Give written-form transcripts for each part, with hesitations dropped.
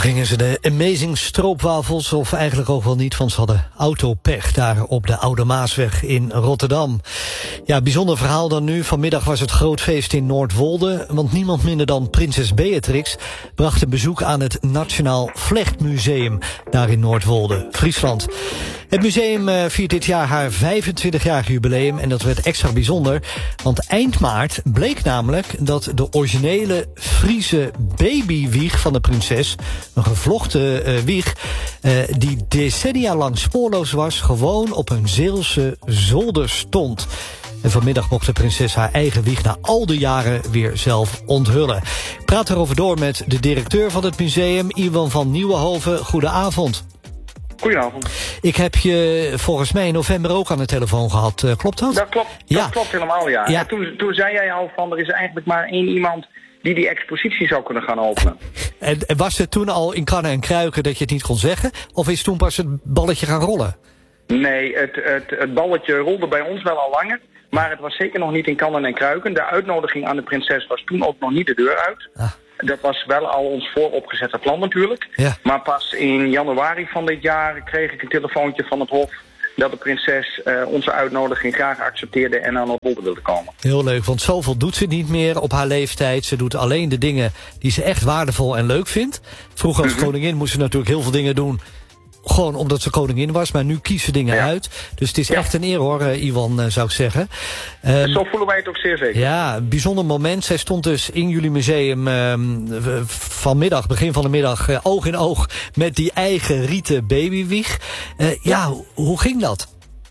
gingen ze de Amazing Stroopwafels, of eigenlijk ook wel niet, want ze hadden autopech daar op de Oude Maasweg in Rotterdam. Ja, bijzonder verhaal dan nu. Vanmiddag was het groot feest in Noordwolde, want niemand minder dan prinses Beatrix bracht een bezoek aan het Nationaal Vlechtmuseum daar in Noordwolde, Friesland. Het museum viert dit jaar haar 25-jarig jubileum en dat werd extra bijzonder, want eind maart bleek namelijk dat de originele Friese babywieg van de prinses, een gevlochten wieg, die decennia lang spoorloos was, gewoon op een Zeelse zolder stond. En vanmiddag mocht de prinses haar eigen wieg na al die jaren weer zelf onthullen. Ik praat erover door met de directeur van het museum, Iwan van Nieuwenhoven. Goedenavond. Goedenavond. Ik heb je volgens mij in november ook aan de telefoon gehad. Klopt dat? Dat klopt, ja. Dat klopt helemaal, ja. En toen zei jij al van, er is eigenlijk maar één iemand die expositie zou kunnen gaan openen. En was het toen al in kannen en kruiken dat je het niet kon zeggen? Of is toen pas het balletje gaan rollen? Nee, het balletje rolde bij ons wel al langer. Maar het was zeker nog niet in kannen en kruiken. De uitnodiging aan de prinses was toen ook nog niet de deur uit. Ah. Dat was wel al ons vooropgezette plan natuurlijk. Ja. Maar pas in januari van dit jaar kreeg ik een telefoontje van het Hof dat de prinses onze uitnodiging graag accepteerde en aan Noordwolde wilde komen. Heel leuk, want zoveel doet ze niet meer op haar leeftijd. Ze doet alleen de dingen die ze echt waardevol en leuk vindt. Vroeger als koningin moest ze natuurlijk heel veel dingen doen, gewoon omdat ze koningin was, maar nu kiest ze dingen uit. Dus het is echt een eer hoor, Iwan, zou ik zeggen. Zo voelen wij het ook zeer zeker. Ja, een bijzonder moment. Zij stond dus in jullie museum vanmiddag, begin van de middag, oog in oog met die eigen rieten babywieg. Hoe ging dat?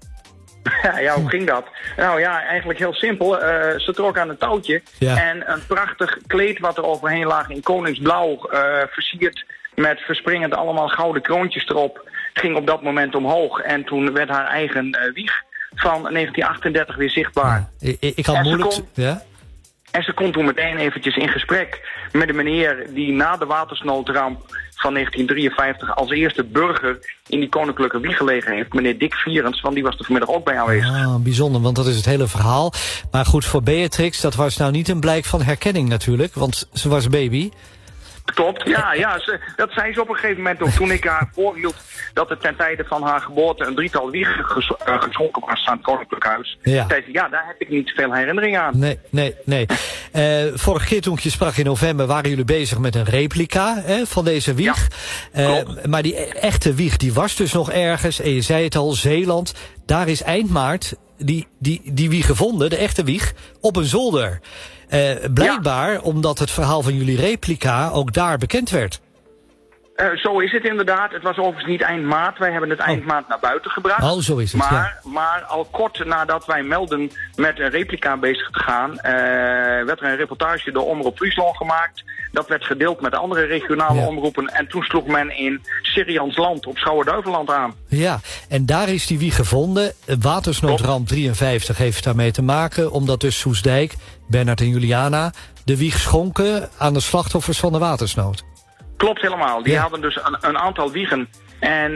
Ja, hoe ging dat? Nou ja, eigenlijk heel simpel. Ze trok aan een touwtje en een prachtig kleed wat er overheen lag in koningsblauw, versierd met verspringend allemaal gouden kroontjes erop, ging op dat moment omhoog. En toen werd haar eigen wieg van 1938 weer zichtbaar. Ik had moeilijk... En ze kon toen meteen eventjes in gesprek met de meneer die na de watersnoodramp van 1953 als eerste burger in die koninklijke wieg gelegen heeft. Meneer Dick Vierens, want die was er vanmiddag ook bij aanwezig. Ah, bijzonder, want dat is het hele verhaal. Maar goed, voor Beatrix, dat was nou niet een blijk van herkenning natuurlijk, want ze was baby. Klopt, dat zei ze op een gegeven moment ook. Toen ik haar voorhield dat er ten tijde van haar geboorte een drietal wiegen geschonken was aan het Koninklijk Huis. Ja. Zei ze, daar heb ik niet veel herinnering aan. Nee. Vorige keer toen ik je sprak in november waren jullie bezig met een replica van deze wieg. Ja, maar die echte wieg die was dus nog ergens. En je zei het al, Zeeland. Daar is eind maart die wieg gevonden, de echte wieg, op een zolder. Blijkbaar omdat het verhaal van jullie replica ook daar bekend werd. Zo is het inderdaad. Het was overigens niet eind maart. Wij hebben het eind maart naar buiten gebracht. Oh, zo is het, maar al kort nadat wij melden met een replica bezig te gaan, werd er een reportage door Omroep Friesland gemaakt. Dat werd gedeeld met andere regionale omroepen. En toen sloeg men in Syriansland op Schouwen-Duiveland aan. Ja, en daar is die wieg gevonden. Watersnoodramp 53 heeft daarmee te maken, omdat dus Soestdijk, Bernard en Juliana de wieg schonken aan de slachtoffers van de watersnood. Klopt helemaal. Die hadden dus een aantal wiegen. En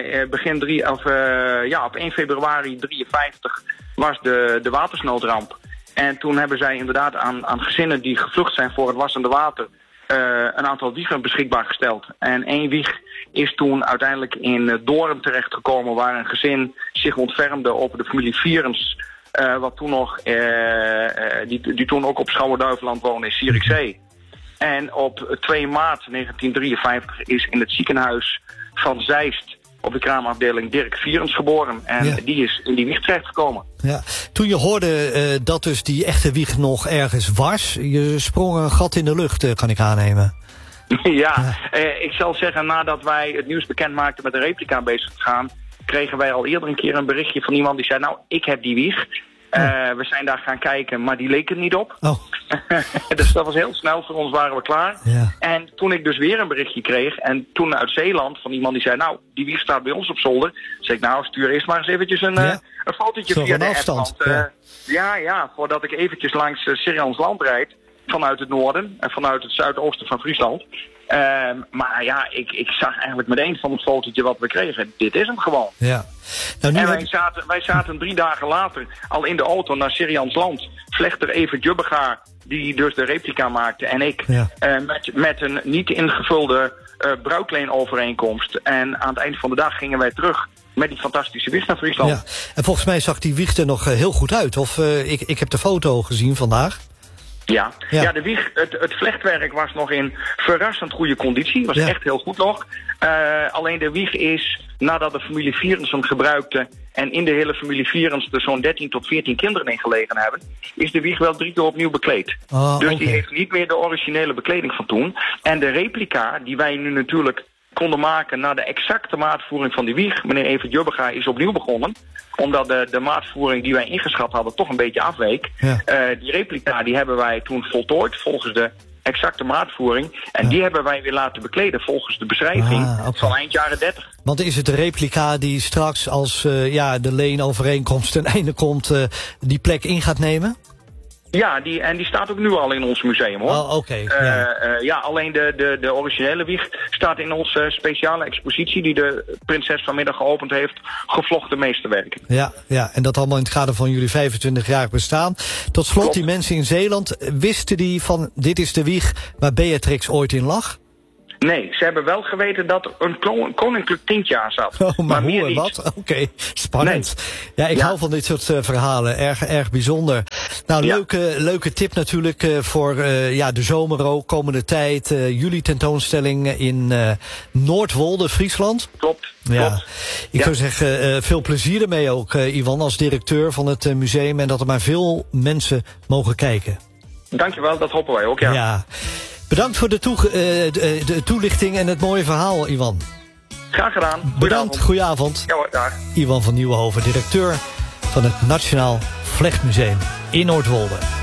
op 1 februari 53 was de watersnoodramp. En toen hebben zij inderdaad aan gezinnen die gevlucht zijn voor het wassende water een aantal wiegen beschikbaar gesteld. En 1 wieg is toen uiteindelijk in Doorn terechtgekomen, waar een gezin zich ontfermde op de familie Vierens, wat toen nog die toen ook op Schouwen-Duiveland woonde in Zierikzee. En op 2 maart 1953 is in het ziekenhuis van Zeist op de kraamafdeling Dirk Vierens geboren. En die is in die wieg terechtgekomen. Ja. Toen je hoorde dat dus die echte wieg nog ergens was, je sprong een gat in de lucht, kan ik aannemen. Ik zal zeggen, nadat wij het nieuws bekend maakten met de replica bezig te gaan, kregen wij al eerder een keer een berichtje van iemand die zei, nou, ik heb die wieg. We zijn daar gaan kijken, maar die leek er niet op. Dus dat was heel snel, voor ons waren we klaar. Ja. En toen ik dus weer een berichtje kreeg, en toen uit Zeeland van iemand die zei, nou, die wieg staat bij ons op zolder. Zei ik, nou, stuur eerst maar eens eventjes een fotootje via de app. Want, voordat ik eventjes langs Syriansland rijd, vanuit het noorden en vanuit het zuidoosten van Friesland. Maar ja, ik zag eigenlijk meteen van het fotootje wat we kregen. Dit is hem gewoon. Ja. Nou, en wij zaten 3 dagen later al in de auto naar Syriaans-Land. Vlechter Evert Jubbega, die dus de replica maakte, en ik. Ja. Met een niet ingevulde bruikleenovereenkomst. En aan het eind van de dag gingen wij terug met die fantastische wieg naar Friesland. Ja. En volgens mij zag die wieg er nog heel goed uit. Of ik heb de foto gezien vandaag. Ja, de wieg, het vlechtwerk was nog in verrassend goede conditie. Was echt heel goed nog. Alleen de wieg is, nadat de familie Vierens hem gebruikte en in de hele familie Vierens er zo'n 13 tot 14 kinderen in gelegen hebben, is de wieg wel 3 keer opnieuw bekleed. Dus die heeft niet meer de originele bekleding van toen. En de replica, die wij nu natuurlijk konden maken naar de exacte maatvoering van die wieg. Meneer Evert Jubbega is opnieuw begonnen, omdat de maatvoering die wij ingeschat hadden toch een beetje afweek. Ja. Die replica die hebben wij toen voltooid volgens de exacte maatvoering. En die hebben wij weer laten bekleden volgens de beschrijving van eind jaren 30. Want is het de replica die straks als de leenovereenkomst ten einde komt die plek in gaat nemen? Ja, die staat ook nu al in ons museum, hoor. Oh, oké. Alleen de originele wieg staat in onze speciale expositie die de prinses vanmiddag geopend heeft, gevlochten meesterwerken. Ja, en dat allemaal in het kader van jullie 25-jarig bestaan. Tot slot, die mensen in Zeeland, wisten die van dit is de wieg waar Beatrix ooit in lag? Nee, ze hebben wel geweten dat er een koninklijk tintje aan zat. Maar hoe en wat? Oké, spannend. Nee. Ja, ik hou van dit soort verhalen. Erg bijzonder. Nou, leuke tip natuurlijk voor de zomer ook, komende tijd. Jullie tentoonstelling in Noordwolde, Friesland. Klopt. Ik zou zeggen, veel plezier ermee ook, Iwan, als directeur van het museum. En dat er maar veel mensen mogen kijken. Dankjewel, dat hopen wij ook, ja. Bedankt voor de toelichting en het mooie verhaal, Iwan. Graag gedaan. Bedankt, goedenavond. Ja hoor, dag. Iwan van Nieuwenhoven, directeur van het Nationaal Vlechtmuseum in Noordwolde.